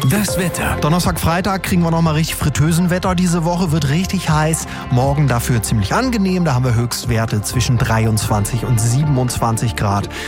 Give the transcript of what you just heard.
Das Wetter. Donnerstag, Freitag kriegen wir nochmal richtig Fritteusenwetter diese Woche. Wird richtig heiß. Morgen dafür ziemlich angenehm. Da haben wir Höchstwerte zwischen 23 und 27 Grad.